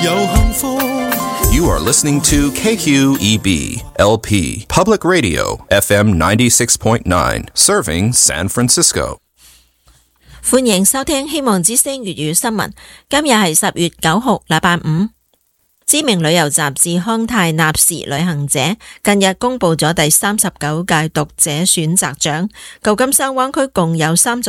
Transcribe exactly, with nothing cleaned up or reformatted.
You are listening to K Q E B L P Public Radio F M ninety-six point nine, serving San Francisco. 歡迎收聽希望之聲粵語新聞。今日係十月九號，禮拜五。知名旅遊雜誌康泰納時旅行者近日公布咗第三十九屆讀者選擇獎，舊金山灣區共有三座